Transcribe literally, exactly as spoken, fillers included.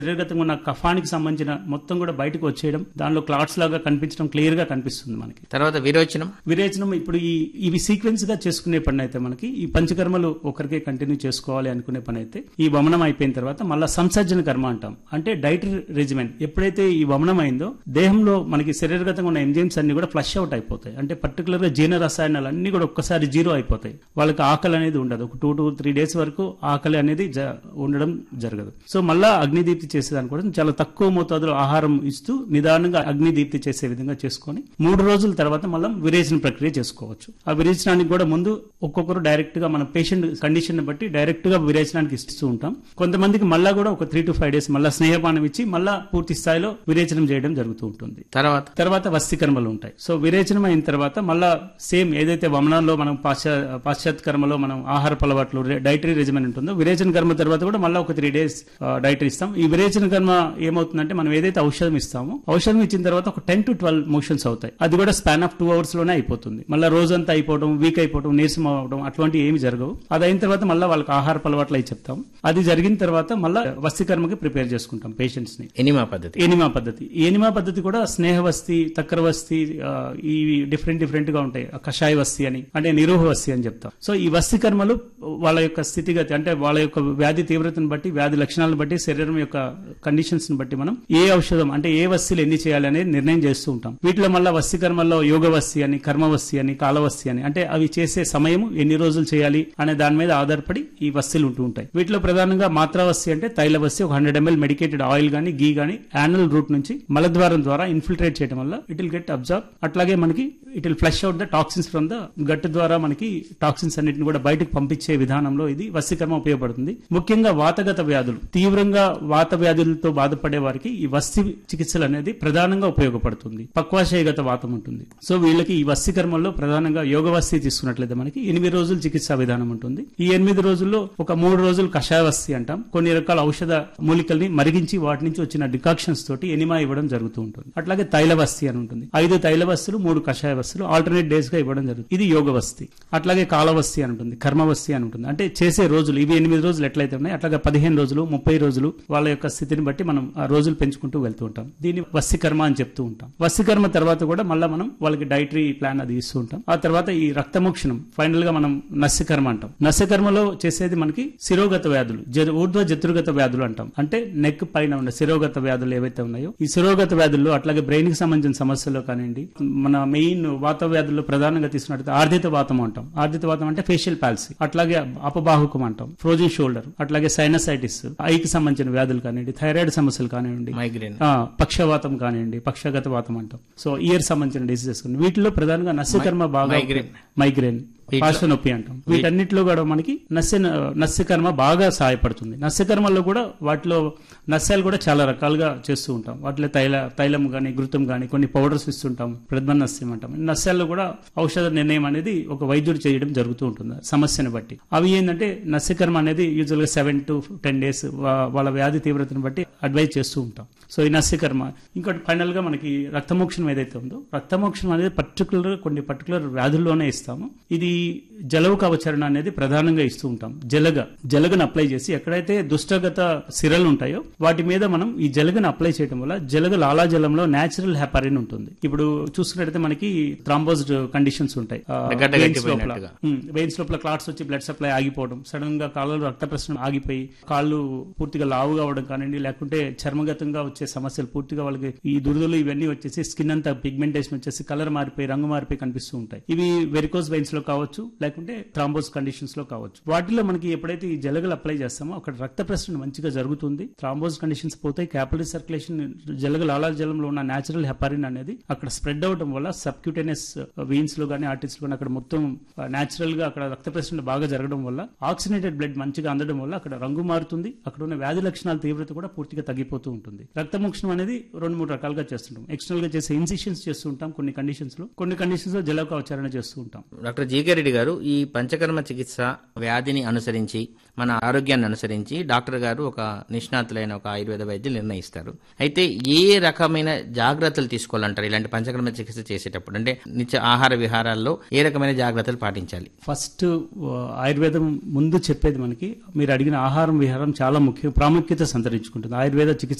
శరీరగతంగా ఉన్న కఫానికి సంబంధించిన మొత్తం కూడా బయటకు వచ్చేయడం, దానిలో క్లాట్స్ లాగా కనిపించడం క్లియర్ గా కనిపిస్తుంది మనకి. తర్వాత విరోచనం విరేచనం ఇప్పుడు ఈ ఇవి సీక్వెన్స్ గా చేసుకునే పని అయితే మనకి ఈ పంచకర్మలు ఒకరికే కంటిన్యూ చేసుకోవాలి అనుకునే పని అయితే ఈ వమనం అయిపోయిన తర్వాత మళ్ళీ సంసర్జన కర్మ అంటాం. అంటే డైటరీ రెజిమెన్ ఎప్పుడైతే ఈ వమనం అయిందో దేహంలో మనకి శరీరగతంగా ఉన్న ఎంజైమ్స్ అన్ని కూడా ఫ్లష్ అవుట్ అయిపోతాయి. అంటే పర్టికులర్ గా జీర్ణ రసాయనాలు అన్ని కూడా ఒక్కసారి జీరో అయిపోతాయి. వాళ్ళకి ఆకలి అనేది ఉండదు. ఒక టూ టు త్రీ డేస్ వరకు ఆకలి అనేది ఉండడం జరగదు. సో మళ్ళా అగ్నిదీప్తి చేసేదాని కూడా చాలా తక్కువ మోతాదులో ఆహారం ఇస్తూ నిదానంగా అగ్నిదీప్తి చేసే విధంగా చేసుకొని మూడు రోజుల తర్వాత మళ్ళీ విరేచన ప్రక్రియ చేసుకోవచ్చు. ఆ విరేచనానికి కూడా ముందు ఒక్కొక్కరు డైరెక్ట్ గా మన పేషెంట్ కండిషన్ బట్టి డైరెక్ట్ గా విరేచనానికి ఇస్తూ ఉంటాం. కొంతమందికి మళ్ళా కూడా ఒక త్రీ టు ఫైవ్ డేస్ మళ్ళా స్నేహపానం ఇచ్చి మళ్ళా పూర్తి స్థాయిలో విరేచనం చేయడం జరుగుతూ ఉంటుంది. తర్వాత తర్వాత వస్తికర్మలు ఉంటాయి. సో విరేచనం అయిన తర్వాత మళ్ళా సేమ్ ఏదైతే వమనంలో మనం పాశ్చా పాశ్చాత్య కర్మలో మనం ఆహార అలవాట్లు డైటరీ రెజిమెన్ ఉంటుందో విరేచన కర్మ తర్వాత కూడా మళ్ళీ ఒక త్రీ డేస్ డైటరీ ఇస్తాం. ఈ విరేచన కర్మ ఏమవుతుందంటే మనం ఏదైతే ఔషధం ఇస్తామో ఔషధం ఇచ్చిన తర్వాత ఒక టెన్ టు ట్వెల్వ్ మోషన్స్ అవుతాయి. అది కూడా స్పాన్ ఆఫ్ టూ అవర్స్ లోనే అయిపోతుంది. మళ్ళీ రోజంతా అయిపోవడం, వీక్ అయిపోవడం, నీరసం అవడం అటువంటి ఏమి జరగవు. అది అయిన తర్వాత మళ్ళీ వాళ్ళకి ఆహార అలవాట్లు అయి చెప్తాం. అది జరిగిన తర్వాత మళ్ళీ వస్తికర్మకి ప్రిపేర్ చేసుకుంటాం పేషెంట్స్ ని. ఎనిమా పద్ధతి ఎనిమా పద్ధతి ఎనిమా పద్ధతి కూడా స్నేహవస్తి, తక్కర వస్తి, ఈ డిఫరెంట్ డిఫరెంట్ గా ఉంటాయి. కషాయ వస్తి అని అంటే నిరూహ వస్తి అని చెప్తాం. సో ఈ వస్తి కర్మలు వాళ్ళ యొక్క స్థితిగతి అంటే వాళ్ళ యొక్క వ్యాధి తీవ్రతను బట్టి, వ్యాధి లక్షణాలను బట్టి, శరీరం యొక్క కండిషన్స్ ని బట్టి మనం ఏ ఔషధం అంటే ఏ వస్తువులు ఎన్ని చేయాలి అనేది నిర్ణయం చేస్తూ ఉంటాం. వీటిలో మళ్ళీ వస్తి కర్మల్లో యోగ వస్తి అని, కర్మవస్తి అని, కాలవస్తి అని అంటే అవి చేసే సమయం ఎన్ని రోజులు చేయాలి అనే దాని మీద ఆధారపడి ఈ వస్తువులు ఉంటూ ఉంటాయి. వీటిలో ప్రధానంగా మాత్రావస్తి అంటే తైలవస్తి, ఒక హండ్రెడ్ ఎంఎల్ మెడికేటెడ్ ఆయిల్ గానీ గీ గానీ యానల్ రూట్ నుంచి మలద్వారం ద్వారా ఇన్ఫిల్ట్రేట్ చేయడం వల్ల ఇట్ విల్ గెట్ అబ్జర్వ్. అట్లాగే మనకి it will flush out the toxins from the gut ద్వారా మనకి టాక్సిన్స్ అన్నిటిని కూడా బయటకు పంపించే విధానంలో ఇది వస్తికర్మ ఉపయోగపడుతుంది. ముఖ్యంగా వాతగత వ్యాధులు, తీవ్రంగా వాత వ్యాధులతో బాధపడే వారికి ఈ వస్తి చికిత్సలు అనేది ప్రధానంగా ఉపయోగపడుతుంది. పక్వాశయగత వాతం ఉంటుంది. సో వీళ్ళకి ఈ వస్తి కర్మల్లో ప్రధానంగా యోగ వస్తి తీసుకున్నట్లయితే మనకి ఎనిమిది రోజులు చికిత్సా విధానం ఉంటుంది. ఈ ఎనిమిది రోజుల్లో ఒక మూడు రోజులు కషాయ వస్తి అంటాం. కొన్ని రకాల ఔషధ మూలికల్ని మరిగించి వాటి నుంచి వచ్చిన డికాక్షన్స్ తోటి ఎనిమా ఇవ్వడం జరుగుతూ ఉంటుంది. అట్లాగే తైలవస్తి అని ఉంటుంది. ఐదు తైలవస్తులు, మూడు కషాయ వస్తులు ఆల్టర్నేట్ డేస్ గా ఇవ్వడం జరుగుతుంది. ఇది యోగ వస్తి. అట్లాగే కాలవస్తి అని ఉంటుంది, కర్మవస్తి అని ఉంటుంది. అంటే చేసే రోజులు ఇవి ఎనిమిది రోజులు ఎట్లయితే ఉన్నాయి అట్లాగే పదిహేను రోజులు, ముప్పై రోజులు వాళ్ళ యొక్క స్థితిని బట్టి మనం ఆ రోజులు పెంచుకుంటూ వెళ్తూ ఉంటాం. దీన్ని వస్తి కర్మ అని చెప్తూ ఉంటాం. వస్తి కర్మ తర్వాత కూడా మళ్ళీ మనం వాళ్ళకి డైటరీ ప్లాన్ అది ఇస్తూ ఉంటాం. ఆ తర్వాత ఈ రక్తమోక్షణం ఫైనల్ గా మనం నస్యకర్మ అంటాం. నస్యకర్మలో చేసేది మనకి శిరోగత వ్యాధులు, ఊర్ధ్వ జతుర్గత వ్యాధులు అంటాం. అంటే నెక్ పైన ఉన్న శిరోగత వ్యాధులు ఏవైతే ఉన్నాయో ఈ శిరోగత వ్యాధుల్లో అట్లాగే బ్రెయిన్ కి సంబంధించిన సమస్యల్లో కానివ్వండి, మన మెయిన్ వాత వ్యాధుల్లో ప్రధానంగా తీసుకున్నట్టు ఆర్ధిత వాతం అంటాం. ఆర్ధిత వాతం అంటే ఫేషియల్ పాలసీ, అట్లాగే అపబాహుకం అంటాం, ఫ్రోజన్ షోల్డర్, అట్లాగే సైనసైటిస్, ఐకి సంబంధించిన వ్యాధులు కానివ్వండి, థైరాయిడ్ సమస్యలు కానివ్వండి, మైగ్రేన్, పక్షవాతం కానివ్వండి, పక్షగత వాతం అంటాం. సో ఇయర్ సంబంధించిన డిసీజెస్ వీటిలో ప్రధానంగా నస్యకర్మ బాగా, మైగ్రేన్, పార్శ్వనొప్పి అంటాం. వీటన్నిటిలో కూడా మనకి నస్య నస్యకర్మ బాగా సహాయపడుతుంది. నస్యకర్మల్లో కూడా వాటిలో నస్యాలు కూడా చాలా రకాలుగా చేస్తూ ఉంటాం. వాటిలో తైల తైలం గానీ, ఘృతం గానీ కొన్ని పౌడర్స్ ఇస్తుంటాం, ప్రథమ నస్యం అంటాం. నస్యాల్లో కూడా ఔషధ నిర్ణయం అనేది ఒక వైద్యుడు చేయడం జరుగుతూ ఉంటుంది సమస్యను బట్టి. అవి ఏంటంటే నస్యకర్మ అనేది యూజువల్ గా సెవెన్ టు టెన్ డేస్ వాళ్ళ వ్యాధి తీవ్రతను బట్టి అడ్వైజ్ చేస్తూ ఉంటాం. సో ఈ నస్యకర్మ ఇంకోటి ఫైనల్ గా మనకి రక్తమోక్షణం ఏదైతే ఉందో రక్తమోక్షణం అనేది పర్టికులర్ కొన్ని పర్టికులర్ వ్యాధుల్లోనే ఇస్తాము. ఇది జలవు కవచరణ అనేది ప్రధానంగా ఇస్తూ ఉంటాం. జలగ జలగను అప్లై చేసి ఎక్కడైతే దుష్టగత సిరలు ఉంటాయో వాటి మీద మనం ఈ జలగను అప్లై చేయడం వల్ల జలగ లాలాజలంలో నేచురల్ హెపారిన్ ఉంటుంది. ఇప్పుడు చూసుకున్నట్టయితే మనకి థ్రాంబోజ్డ్ కండిషన్స్ ఉంటాయి. వెయిన్స్ లోపల క్లాట్స్ వచ్చి బ్లడ్ సప్లై ఆగిపోవడం, సడన్ గా కాళ్ళలో రక్త ప్రసరణ ఆగిపోయి కాళ్ళు పూర్తిగా లావుగా అవడం కానివ్వండి, లేకుంటే చర్మగతంగా వచ్చే సమస్యలు పూర్తిగా వాళ్ళకి ఈ దురదలు ఇవన్నీ వచ్చేసి స్కిన్ అంతా పిగ్మెంటేషన్ వచ్చేసి కలర్ మారిపోయి రంగు మారిపోయి కనిపిస్తూ ఉంటాయి. ఇవి వెరికోస్ వెయిన్స్ లో కావచ్చు, లేకుంటే థ్రాంబోస్ కండిషన్స్ లో కావచ్చు. వాటిలో మనకి ఎప్పుడైతే ఈ జలగలు అప్లై చేస్తామో అక్కడ రక్త ప్రసరణ మంచిగా జరుగుతుంది, థ్రాంబోస్ కండిషన్స్ పోతాయి, క్యాపిలరీ సర్క్యులేషన్, జలగ లాలాజలంలో ఉన్న నేచురల్ హెపారిన్ అనేది అక్కడ స్ప్రెడ్ అవడం వల్ల సబ్క్యూటేనియస్ వెయిన్స్ లో గానీ ఆర్టరీస్ లో అక్కడ మొత్తం నేచురల్ గా అక్కడ రక్త ప్రసరణ బాగా జరగడం వల్ల ఆక్సిజనేటెడ్ బ్లడ్ మంచిగా అందడం వల్ల అక్కడ రంగు మారుతుంది, అక్కడ ఉన్న వ్యాధి లక్షణాల తీవ్రత కూడా పూర్తిగా తగ్గిపోతూ ఉంటుంది. రక్తమోక్షణం అనేది రెండు మూడు రకాలుగా చేస్తుంటాం. ఎక్స్టర్నల్ గా చేసే ఇన్సిషన్స్ చేస్తూ ఉంటాం కొన్ని కండిషన్స్ లో, కొన్ని కండిషన్స్ లో జలకవచరణ చేస్తూ ఉంటాం. డాక్టర్ జీకే కే రెడ్డి గారు, ఈ పంచకర్మ చికిత్స వ్యాధిని అనుసరించి మన ఆరోగ్యాన్ని అనుసరించి డాక్టర్ గారు ఒక నిష్ణాతులైన ఒక ఆయుర్వేద వైద్యులు నిర్ణయిస్తారు. అయితే ఏ రకమైన జాగ్రత్తలు తీసుకోవాలంటారు ఇలాంటి పంచకర్మ చికిత్స చేసేటప్పుడు? అంటే నిత్య ఆహార విహారాల్లో ఏ రకమైన జాగ్రత్తలు పాటించాలి? ఫస్ట్ ఆయుర్వేదం ముందు చెప్పేది మనకి, మీరు అడిగిన ఆహారం విహారం చాలా ముఖ్య ప్రాముఖ్యత సంతరించుకుంటుంది. ఆయుర్వేద చికిత్స